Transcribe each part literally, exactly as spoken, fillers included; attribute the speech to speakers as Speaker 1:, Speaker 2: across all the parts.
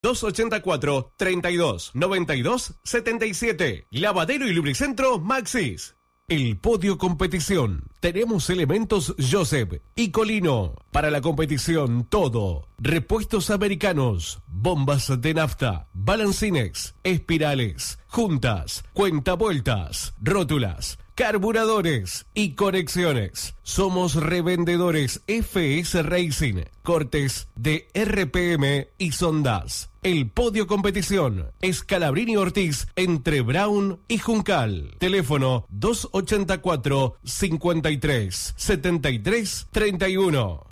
Speaker 1: dos ochenta y cuatro, treinta y dos, noventa y dos, setenta y siete. Lavadero y Lubricentro Maxis. El Podio Competición. Tenemos elementos Joseph y Colino. Para la competición, todo. Repuestos americanos, bombas de nafta, balancines, espirales, juntas, cuentavueltas, rótulas, carburadores y conexiones. Somos revendedores F S Racing, cortes de R P M y sondas. El Podio Competición, Scalabrini Ortiz, entre Brown y Juncal. Teléfono dos ochenta y cuatro, cincuenta y tres, setenta y tres, treinta y uno.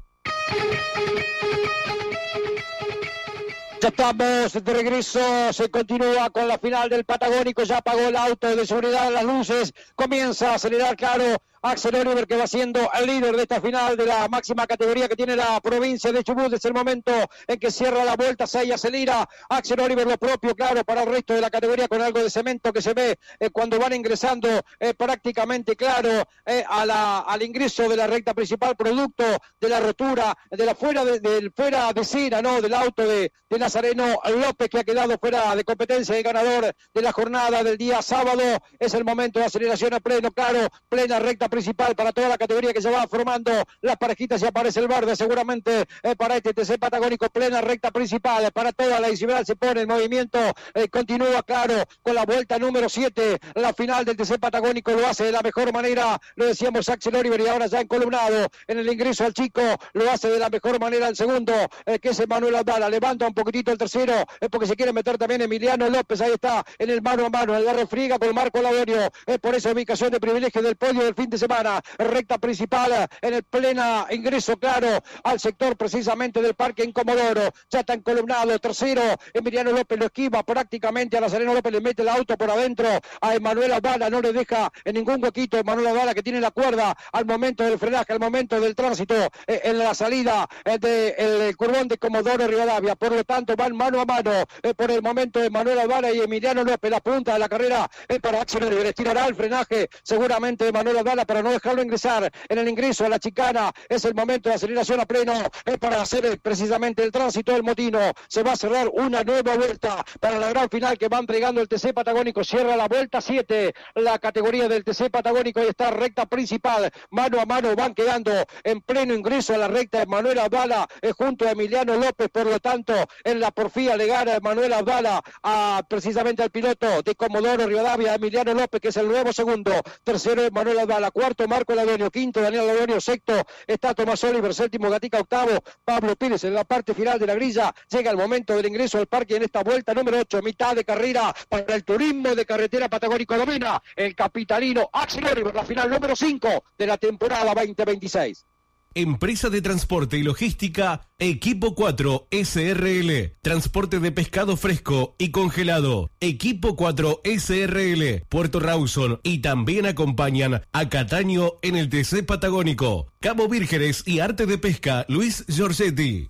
Speaker 2: Ya estamos de regreso, se continúa con la final del Patagónico, ya apagó el auto de seguridad, las luces, comienza a acelerar, claro, Axel Oliver, que va siendo el líder de esta final de la máxima categoría que tiene la provincia de Chubut. Es el momento en que cierra la vuelta, se acelera Axel Oliver, lo propio, claro, para el resto de la categoría, con algo de cemento que se ve eh, cuando van ingresando eh, prácticamente, claro, eh, a la, al ingreso de la recta principal, producto de la rotura, de la fuera de, del fuera de cera, ¿no? Del auto de, de Nazareno López, que ha quedado fuera de competencia, el ganador de la jornada del día sábado. Es el momento de aceleración a pleno, claro, plena recta principal para toda la categoría que se va formando las parejitas, y aparece el verde seguramente eh, para este T C Patagónico, plena recta principal para toda la disciplina, se pone en movimiento, eh, continúa, claro, con la vuelta número siete, la final del T C Patagónico, lo hace de la mejor manera, lo decíamos Axel Oliver, y ahora ya encolumnado en el ingreso al chico, lo hace de la mejor manera el segundo, eh, que es Manuel Abdala, levanta un poquitito el tercero, eh, porque se quiere meter también Emiliano López, ahí está, en el mano a mano, el agarre friga con Marco Ladorio, eh, por esa ubicación de privilegio del podio del fin de semana, recta principal en el plena ingreso, claro, al sector precisamente del parque en Comodoro, ya está encolumnado, tercero, Emiliano López lo esquiva prácticamente a Nazareno López, le mete el auto por adentro a Emanuel Abdala, no le deja en ningún huequito, Emanuel Abdala, que tiene la cuerda al momento del frenaje, al momento del tránsito, eh, en la salida eh, del curvón de Comodoro Rivadavia, por lo tanto van mano a mano, eh, por el momento Emanuel Abdala y Emiliano López, la punta de la carrera es para Axel Oliver, estirará el frenaje seguramente Emanuel Abdala para no dejarlo ingresar en el ingreso a la chicana. Es el momento de aceleración a pleno, es para hacer precisamente el tránsito del Motino. Se va a cerrar una nueva vuelta para la gran final que va entregando el T C Patagónico. Cierra la vuelta siete, la categoría del T C Patagónico, y está recta principal, mano a mano, van quedando en pleno ingreso a la recta de Manuel Abdala eh, junto a Emiliano López. Por lo tanto, en la porfía le gana Manuel Abdala a precisamente al piloto de Comodoro Rivadavia, Emiliano López, que es el nuevo segundo. Tercero es Manuel Abdala, cuarto Marco Ladonio, quinto Daniel Ladonio, sexto está Tomás Oliver, séptimo Gatica, octavo Pablo Pires. En la parte final de la grilla llega el momento del ingreso al parque en esta vuelta número ocho, mitad de carrera para el turismo de carretera Patagónico. Domina el capitalino Axel Oliver, la final número cinco de la temporada veinte veintiséis.
Speaker 1: Empresa de Transporte y Logística Equipo cuatro S R L. Transporte de pescado fresco y congelado. Equipo cuatro S R L. Puerto Rawson, y también acompañan a Cataño en el T C Patagónico. Cabo Vírgenes y Arte de Pesca Luis Giorgetti.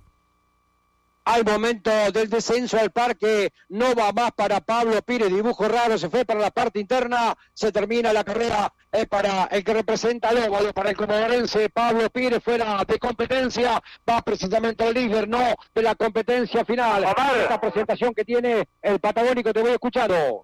Speaker 2: Al momento del descenso al parque, no va más para Pablo Pires, dibujo raro, se fue para la parte interna, se termina la carrera eh, para el que representa al óvalo, para el comodorense Pablo Pires, fuera de competencia, va precisamente al líder, no de la competencia final. Esta presentación que tiene el Patagónico, te voy escuchando.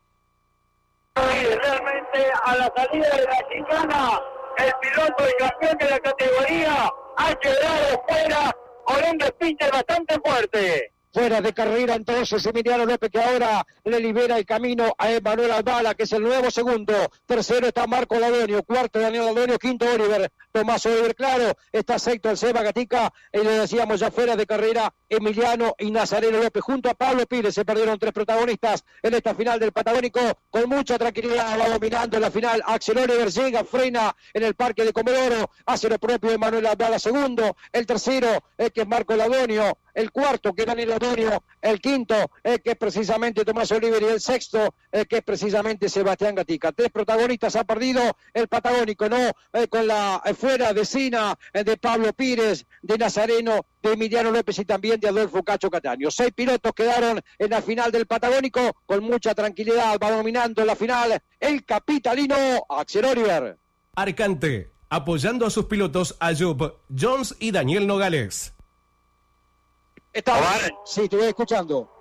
Speaker 3: Realmente a la salida de la chicana, el piloto y campeón de la categoría ha quedado fuera con un despinte bastante fuerte.
Speaker 2: Fuera de carrera entonces Emiliano López, que ahora le libera el camino a Emanuel Abdala, que es el nuevo segundo. Tercero está Marco Ladonio, cuarto Daniel Ladonio, quinto Oliver, Tomás Oliver, claro, está sexto el Seba Gatica, y le decíamos ya fuera de carrera Emiliano y Nazareno López, junto a Pablo Pires. Se perdieron tres protagonistas en esta final del Patagónico, con mucha tranquilidad va dominando la final Axel Oliver, llega, frena en el parque de Comodoro, hace lo propio Emanuel Abdala segundo, el tercero es que es Marco Ladonio, el cuarto que es Daniel Ladonio, el quinto es que es precisamente Tomás Oliver, y el sexto es que es precisamente Sebastián Gatica. Tres protagonistas ha perdido el Patagónico, ¿no? Eh, con la eh, fuera de Sina, eh, de Pablo Pires, de Nazareno, de Emiliano López y también de Adolfo Cacho Cataño. Seis pilotos quedaron en la final del Patagónico, con mucha tranquilidad va dominando la final el capitalino Axel Oliver.
Speaker 1: Arcante, apoyando a sus pilotos Ayub, Jones y Daniel Nogales.
Speaker 2: Está... Sí, te voy escuchando.